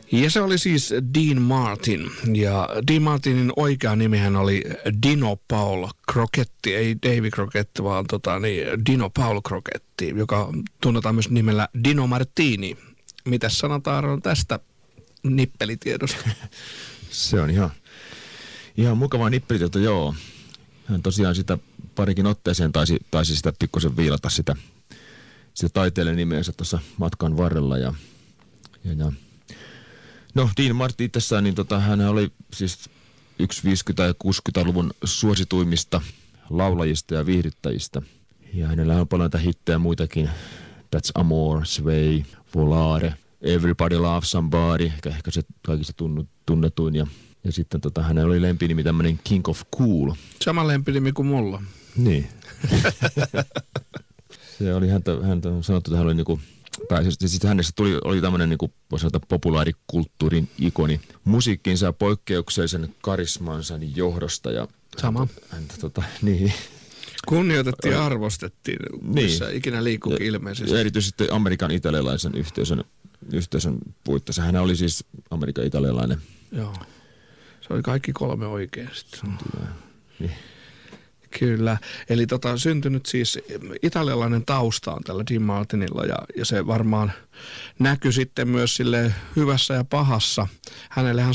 Ja se oli siis Dean Martin, ja Dean Martinin oikea nimihän oli Dino Paul Crocetti, ei Davy Crocetti, vaan Dino Paul Crocetti, joka tunnetaan myös nimellä Dino Martini. Mitäs sanotaan Aaron tästä nippelitiedosta? Se on ihan mukavaa nippelitietoa, joo. Hän tosiaan sitä parikin otteeseen taisi sitä pikkusen viilata sitä taiteilijan nimeensä tuossa matkan varrella ja no, Dean Martin itsessään, niin hän oli siis yksi 50- ja 60-luvun suosituimmista laulajista ja viihdyttäjistä. Ja hänellä on paljon näitä hittejä muitakin. That's Amor, Sway, Volare, Everybody Loves Somebody, ehkä se kaikista tunnetuin. Ja sitten hänellä oli lempinimi tämmöinen King of Cool. Sama lempinimi kuin mulla. Niin. Se oli häntä sanottu, että hän oli niinku, tai sitten hänestä oli tämmöinen niinku, voisi sanoa, populaarikulttuurin ikoni musiikkinsa ja poikkeuksellisen karismansa johdosta. Ja sama. Niin. Kunnioitettiin ja arvostettiin, missä ikinä liikkuukin ilmeisesti. Ja erityisesti Amerikan italialaisen yhteisön puitteissa. Hän oli siis Amerikan italialainen. Joo. Se oli kaikki kolme oikein sitten. Niin. Kyllä. Eli syntynyt siis italialainen tausta on tällä Dean Martinilla ja se varmaan näkyi sitten myös sille hyvässä ja pahassa. Hänellehän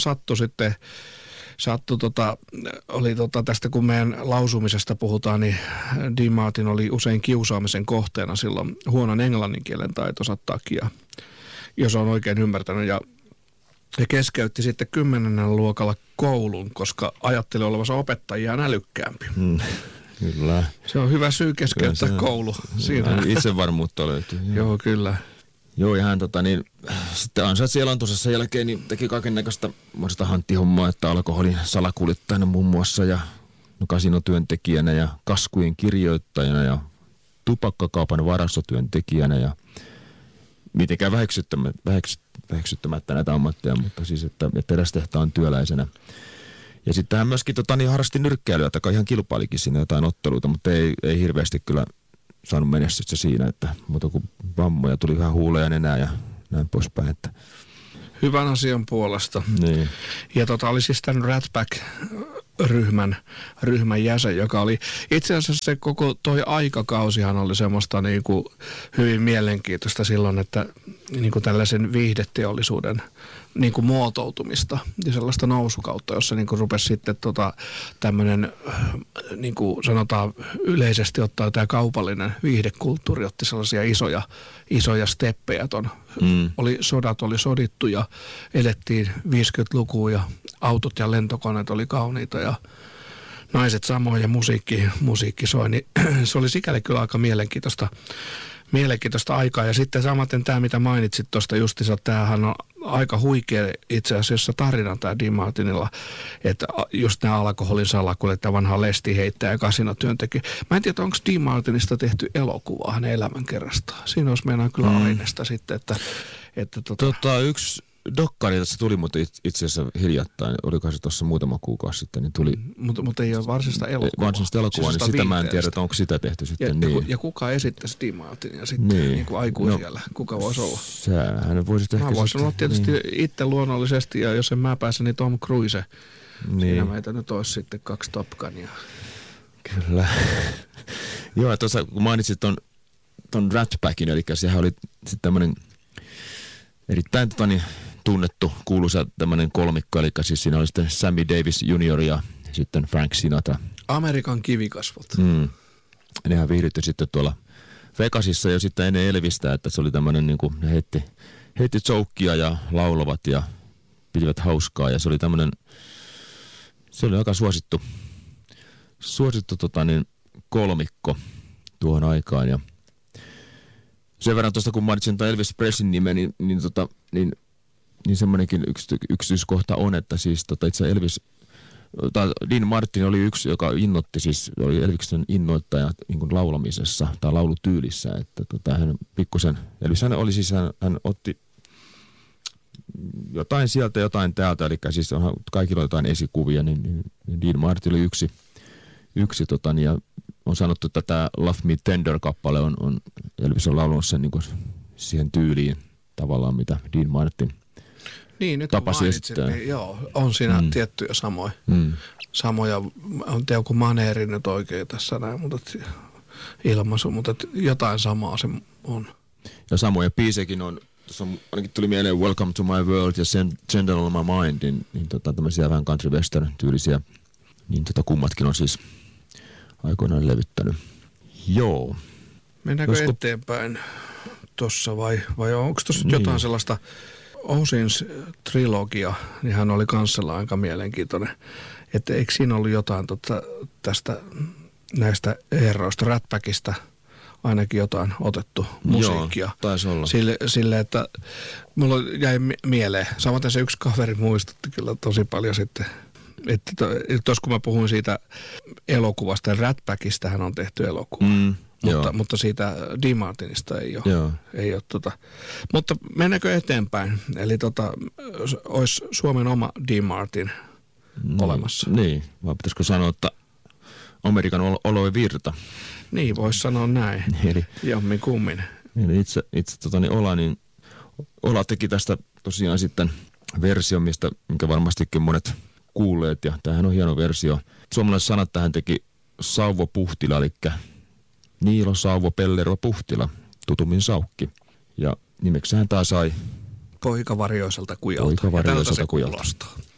oli tästä kun meidän lausumisesta puhutaan, niin Dean Martin oli usein kiusaamisen kohteena silloin huonon englannin kielen taitonsa takia, jos on oikein ymmärtänyt. Ja keskeytti sitten 10. luokalla koulun, koska ajatteli olevansa opettajia älykkäämpi. Kyllä. Se on hyvä syy keskeyttää koulu. Siinä itsevarmuutta löytyy. Joo, kyllä. Joo, ja hän sitten ansaitsi elantonsa sen jälkeen, niin teki kaikennäköistä hanttihommaa, että alkoholin salakuljettajana muun muassa ja kasinotyöntekijänä ja kaskujen kirjoittajana ja tupakkakaupan varastotyöntekijänä ja mitenkään väheksyttämättä näitä ammatteja, mutta siis, että terästehtaan työläisenä. Ja sitten hän myöskin harrasti nyrkkeilyä, tai ihan kilpailikin siinä jotain otteluita, mutta ei hirveästi kyllä saanut menestystä siinä, että muuta kuin vammoja, tuli vähän huuleja nenää ja näin poispäin. Että. Hyvän asian puolesta. Niin. Ja oli siis tämän Rat Pack-ryhmän jäsen, joka oli itse asiassa se koko toi aikakausihan oli semmoista niin kuin hyvin mielenkiintoista silloin, että niin kuin tällaisen viihdeteollisuuden niin kuin muotoutumista ja sellaista nousukautta, jossa niin kuin rupesi sitten tämmöinen, niin kuin sanotaan yleisesti ottaa tämä kaupallinen viihdekulttuuri otti sellaisia isoja steppejä sodat oli sodittu ja elettiin 50-lukua ja autot ja lentokoneet oli kauniita ja naiset samoin ja musiikki soi, niin se oli sikäli kyllä aika mielenkiintoista aikaa. Ja sitten samaten tämä, mitä mainitsit tuosta justiinsa, tämähän on aika huikea itse asiassa tarina tämä Dean Martinilla, että just nämä alkoholin salakuljettaja, vanha lestiheittäjä ja kasinotyöntekijä. Mä en tiedä, onko Dean Martinista tehty elokuvaa hänen elämänkerrastaan. Siinä olisi meinaan kyllä aineesta sitten, että yksi dokkari tässä tuli, mutta itse asiassa hiljattain, olikohan se tuossa muutama kuukausi sitten, niin tuli. Mutta ei ole varsinaista elokuvaa. Varsinaista elokuvaa, niin sitä mä en tiedä, että onko sitä tehty sitten. Ja kuka esittäisi Dean Martinia sitten niin kuin aikuisella? Kuka voisi olla? Hän voisi tehdä. Mä voisin olla tietysti itse luonnollisesti, ja jos en mä pääse, niin Tom Cruise. Niin. Siinä meitä nyt olisi sitten 2 Top Gunia. Kyllä. Joo, ja tuossa kun mainitsit ton Rat Packin, eli sehän oli sitten tämmöinen erittäin tunnettu, kuuluisa tämmöinen kolmikko, eli siis siinä oli sitten Sammy Davis Jr. ja sitten Frank Sinatra. Amerikan kivikasvot. Nehän viihdytti sitten tuolla Vegasissa jo sitten ennen Elvistä, että se oli tämmöinen niin kuin, ne heitti joukkia ja laulavat ja pitivät hauskaa ja se oli tämmöinen, se oli aika suosittu kolmikko tuohon aikaan ja sen verran tuosta kun mainitsin Elvis Presleyn nimen, niin semmoinenkin yksityiskohta on, että siis itse Dean Martin oli yksi, joka innoitti, siis oli Elviksen innoittaja niin kuin laulamisessa tai laulutyylissä, että hän pikkusen, Elvis hän otti jotain sieltä, jotain täältä, eli siis kaikilla jotain esikuvia, niin Dean Martin oli yksi ja on sanottu, että tämä Love Me Tender-kappale on Elvis on laulunut sen niin kuin siihen tyyliin tavallaan, mitä Dean Martin Niin, nyt tapasi kun mainitsit, esittää. niin joo, on siinä tiettyjä samoja, en tiedä onko maneeri nyt oikein tässä näin, mutta ilmaisu, mutta jotain samaa se on. Ja samoja biisejäkin on, tuossa ainakin tuli mieleen Welcome to my world ja Gentle on my mind, niin tämmöisiä vähän country western tyylisiä, niin kummatkin on siis aikoinaan levyttänyt. Joo. Mennäänkö eteenpäin tuossa vai onko tuossa jotain sellaista Oceans trilogia, niin hän oli kanssella aika mielenkiintoinen. Että eikö siinä ollut jotain tästä näistä herroista, Rat Packista ainakin jotain otettu musiikkia. Joo, taisi olla. Sille, että mulla jäi mieleen. Samaten se yksi kaveri muistutti kyllä tosi paljon sitten. Että tuossa kun mä puhuin siitä elokuvasta, Rat Packistähän on tehty elokuva. Mutta siitä Dean Martinista ei ole. Mutta mennäänkö eteenpäin? Eli olisi Suomen oma Dean Martin olemassa. Niin, vai pitäisikö sanoa, että Amerikan olojen virta? Niin, voisi sanoa näin. Eli, jommin kummin. Eli itse Ola teki tästä tosiaan sitten version, minkä varmastikin monet kuulleet, ja tämähän on hieno versio. Suomalaiset sanat tähän teki Sauvo Puhtila, eli Niilo Sauvo Pellervo Puhtila, tutummin Saukki. Ja nimeksään taas sai Poika varjoiselta kujalta. Kujalta.